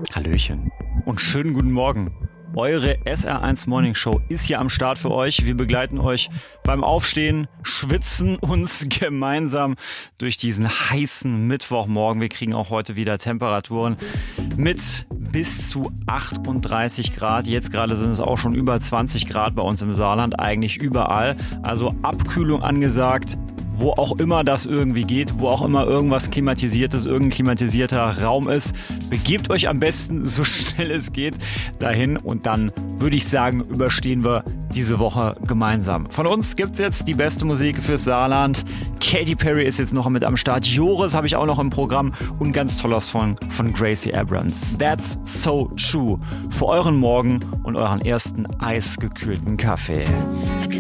Hallöchen und schönen guten Morgen. Eure SR1 Morning Show ist hier am Start für euch. Wir begleiten euch beim Aufstehen, schwitzen uns gemeinsam durch diesen heißen Mittwochmorgen. Wir kriegen auch heute wieder Temperaturen mit bis zu 38 Grad. Jetzt gerade sind es auch schon über 20 Grad bei uns im Saarland, eigentlich überall. Also Abkühlung angesagt. Wo auch immer das irgendwie geht, wo auch immer irgendwas Klimatisiertes, irgendein klimatisierter Raum ist, begebt euch am besten, so schnell es geht, dahin. Und dann würde ich sagen, überstehen wir diese Woche gemeinsam. Von uns gibt es jetzt die beste Musik fürs Saarland. Katy Perry ist jetzt noch mit am Start. Joris habe ich auch noch im Programm. Und ganz toller Song von Gracie Abrams. That's so true. Für euren Morgen und euren ersten eisgekühlten Kaffee.